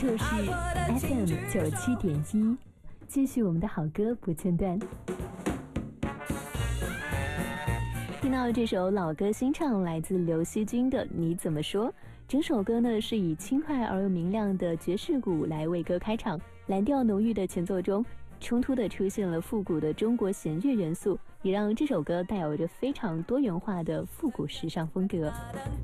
就是 FM97.1，继续我们的好歌不间断。听到这首老歌新唱，来自刘惜君的《你怎么说》。整首歌呢是以轻快而又明亮的爵士鼓来为歌开场，蓝调浓郁的前奏中，冲突的出现了复古的中国弦乐元素，也让这首歌带有着非常多元化的复古时尚风格。